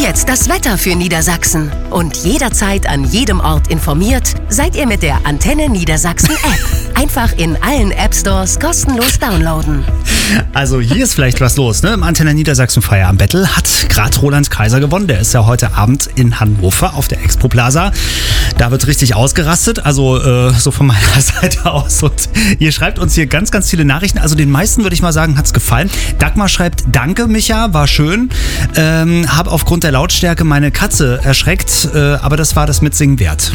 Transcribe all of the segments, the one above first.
jetzt das Wetter für Niedersachsen. Und jederzeit an jedem Ort informiert seid ihr mit der Antenne Niedersachsen App. Einfach in allen App-Stores kostenlos downloaden. Also hier ist vielleicht was los, ne? Im Antenne Niedersachsen Feierabend-Battle hat gerade Roland Kaiser gewonnen. Der ist ja heute Abend in Hannover auf der Expo Plaza. Da wird richtig ausgerastet, also so von meiner Seite aus. Und ihr schreibt uns hier ganz, ganz viele Nachrichten. Also den meisten würde ich mal sagen, hat's gefallen. Dagmar schreibt, danke Micha, war schön. Hab aufgrund der Lautstärke meine Katze erschreckt, aber das war das Mitsingen wert.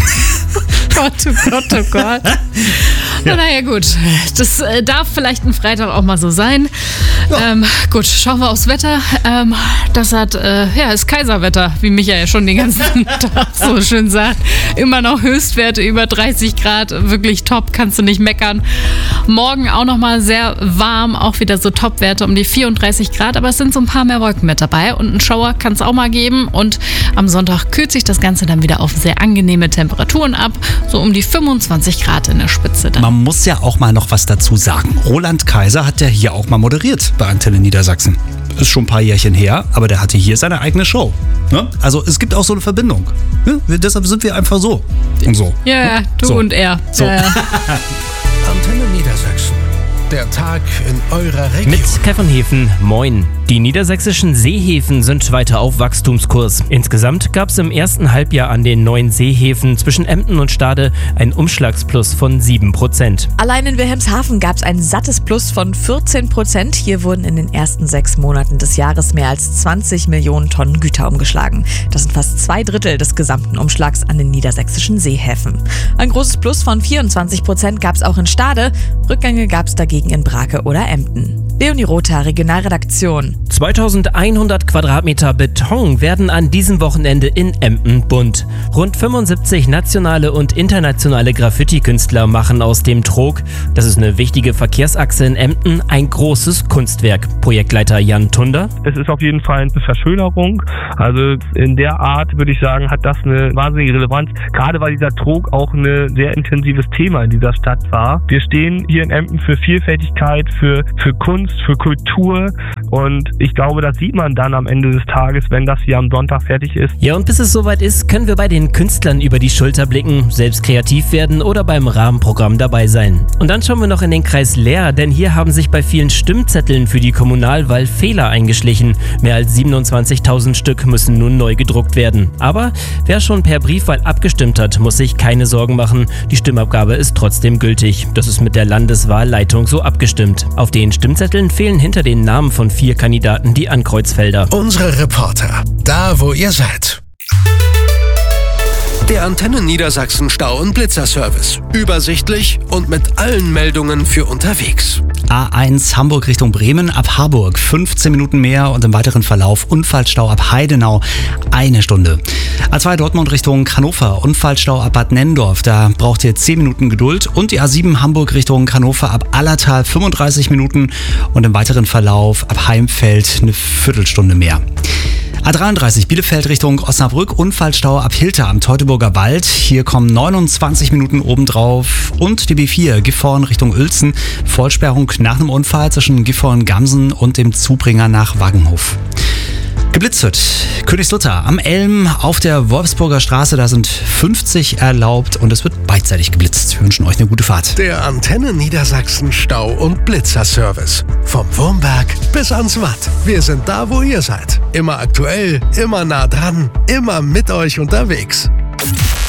Gott, oh Gott, oh Gott. Ja. Naja, gut. Das darf vielleicht ein Freitag auch mal so sein. Ja. Gut, schauen wir aufs Wetter. Das ist Kaiserwetter, wie Micha ja schon den ganzen Tag so schön sagt. Immer noch Höchstwerte über 30 Grad. Wirklich top, kannst du nicht meckern. Morgen auch nochmal sehr warm, auch wieder so Topwerte um die 34 Grad. Aber es sind so ein paar mehr Wolken mit dabei. Und einen Schauer kann es auch mal geben. Und am Sonntag kühlt sich das Ganze dann wieder auf sehr angenehme Temperaturen ab. So um die 25 Grad in der Spitze dann. Man muss ja auch mal noch was dazu sagen. Roland Kaiser hat ja hier auch mal moderiert bei Antenne Niedersachsen. Ist schon ein paar Jährchen her, aber der hatte hier seine eigene Show. Ne? Also es gibt auch so eine Verbindung. Ne? Deshalb sind wir einfach so und so. Ja, du so. Und er. So. Ja. Antenne Niedersachsen. Der Tag in eurer Region. Mit Kevin Hefen, moin. Die niedersächsischen Seehäfen sind weiter auf Wachstumskurs. Insgesamt gab es im ersten Halbjahr an den neuen Seehäfen zwischen Emden und Stade ein Umschlagsplus von 7%. Allein in Wilhelmshaven gab es ein sattes Plus von 14%. Hier wurden in den ersten 6 Monaten des Jahres mehr als 20 Millionen Tonnen Güter umgeschlagen. Das sind fast 2/3 des gesamten Umschlags an den niedersächsischen Seehäfen. Ein großes Plus von 24% gab es auch in Stade. Rückgänge gab es dagegen in Brake oder Emden. Leonie Rother, Regionalredaktion. 2100 Quadratmeter Beton werden an diesem Wochenende in Emden bunt. Rund 75 nationale und internationale Graffiti-Künstler machen aus dem Trog, das ist eine wichtige Verkehrsachse in Emden, ein großes Kunstwerk. Projektleiter Jan Tunder. Es ist auf jeden Fall eine Verschönerung. Also in der Art würde ich sagen, hat das eine wahnsinnige Relevanz. Gerade weil dieser Trog auch ein sehr intensives Thema in dieser Stadt war. Wir stehen hier in Emden für Vielfältigkeit, für Kunst, für Kultur und ich glaube, das sieht man dann am Ende des Tages, wenn das hier am Sonntag fertig ist. Ja, und bis es soweit ist, können wir bei den Künstlern über die Schulter blicken, selbst kreativ werden oder beim Rahmenprogramm dabei sein. Und dann schauen wir noch in den Kreis Leer, denn hier haben sich bei vielen Stimmzetteln für die Kommunalwahl Fehler eingeschlichen. Mehr als 27.000 Stück müssen nun neu gedruckt werden. Aber wer schon per Briefwahl abgestimmt hat, muss sich keine Sorgen machen. Die Stimmabgabe ist trotzdem gültig. Das ist mit der Landeswahlleitung so abgestimmt. Auf den Stimmzetteln fehlen hinter den Namen von 4 Kandidaten die Ankreuzfelder. Unsere Reporter, da wo ihr seid. Der Antenne Niedersachsen Stau- und Blitzerservice. Übersichtlich und mit allen Meldungen für unterwegs. A1 Hamburg Richtung Bremen ab Harburg 15 Minuten mehr und im weiteren Verlauf Unfallstau ab Heidenau 1 Stunde. A2 Dortmund Richtung Hannover Unfallstau ab Bad Nenndorf, da braucht ihr 10 Minuten Geduld und die A7 Hamburg Richtung Hannover ab Allertal 35 Minuten und im weiteren Verlauf ab Heimfeld eine Viertelstunde mehr. A33 Bielefeld Richtung Osnabrück, Unfallstau ab Hilter am Teutoburger Wald. Hier kommen 29 Minuten obendrauf. Und die B4 Gifhorn Richtung Uelzen. Vollsperrung nach einem Unfall zwischen Gifhorn-Gamsen und dem Zubringer nach Waggenhof. Geblitzt wird Königslutter am Elm auf der Wolfsburger Straße. Da sind 50 erlaubt und es wird beidseitig geblitzt. Wir wünschen euch eine gute Fahrt. Der Antenne Niedersachsen Stau- und Blitzerservice. Vom Wurmberg bis ans Watt. Wir sind da, wo ihr seid. Immer aktuell, immer nah dran, immer mit euch unterwegs.